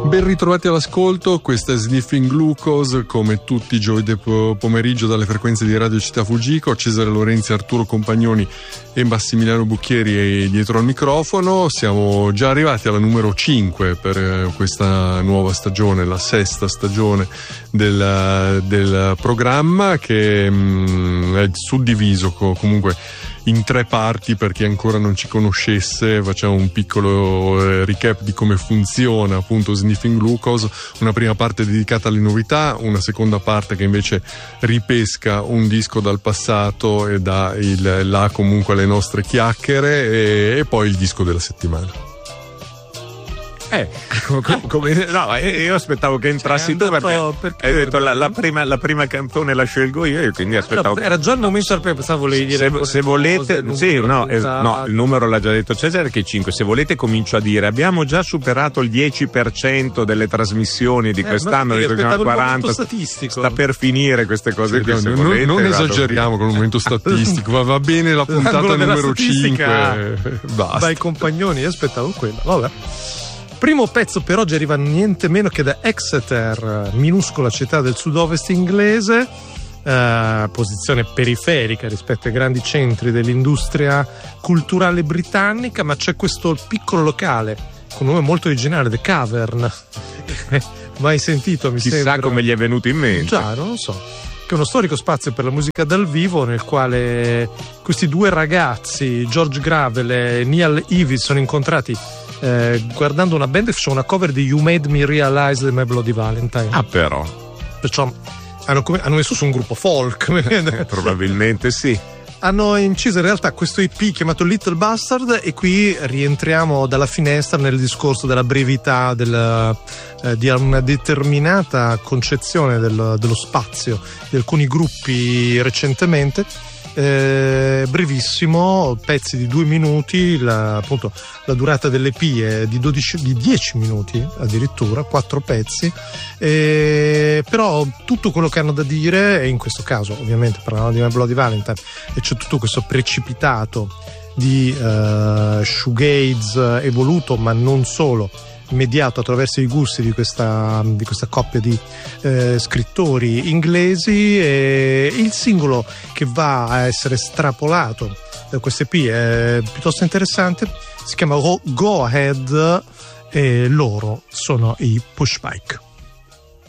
Ben ritrovati all'ascolto, questa è Sniffing Glucose, come tutti i giovedì pomeriggio dalle frequenze di Radio Città Fuggico. Cesare Lorenzi, Arturo Compagnoni e Massimiliano Bucchieri dietro al microfono. Siamo già arrivati alla numero 5 per questa nuova stagione, la sesta stagione del programma, che è suddiviso comunque in 3 parti. Per chi ancora non ci conoscesse, facciamo un piccolo recap di come funziona appunto Sniffing Glucose. Una prima parte dedicata alle novità, una seconda parte che invece ripesca un disco dal passato e dà là comunque alle nostre chiacchiere, e poi il disco della settimana. Io aspettavo che entrassi tu, perché hai detto la prima canzone la scelgo io, e quindi aspettavo. Era già il momento per pensare, volevi dire se volete, il numero l'ha già detto Cesare, che è 5. Se volete comincio a dire: abbiamo già superato il 10% delle trasmissioni di quest'anno, di 40, sta per finire queste cose qui. Non esageriamo con il momento statistico, va bene la puntata numero 5, basta. Dai Compagnoni, io aspettavo quello, vabbè. Primo pezzo per oggi arriva niente meno che da Exeter, minuscola città del sud-ovest inglese, posizione periferica rispetto ai grandi centri dell'industria culturale britannica, ma c'è questo piccolo locale con un nome molto originale, The Cavern. Mai sentito, mi sembra. Chissà come gli è venuto in mente. Già, non lo so. Che è uno storico spazio per la musica dal vivo, nel quale questi 2 ragazzi, George Gravel e Neal Evis, sono incontrati guardando una band che faceva una cover di You Made Me Realize the My Bloody Valentine. Però perciò hanno messo su un gruppo folk. Probabilmente sì. Hanno inciso in realtà questo EP chiamato Little Bastard, e qui rientriamo dalla finestra nel discorso della brevità di una determinata concezione dello spazio di alcuni gruppi recentemente. Brevissimo, pezzi di 2 minuti, appunto la durata dell'EP è di 10 minuti addirittura, 4 pezzi, però tutto quello che hanno da dire, e in questo caso ovviamente parlavamo di My Bloody Valentine, e c'è tutto questo precipitato di shoegaze evoluto, ma non solo, mediato attraverso i gusti di questa coppia di scrittori inglesi. E il singolo che va a essere estrapolato da questo EP è piuttosto interessante, si chiama Go Ahead, e loro sono i Pushbike.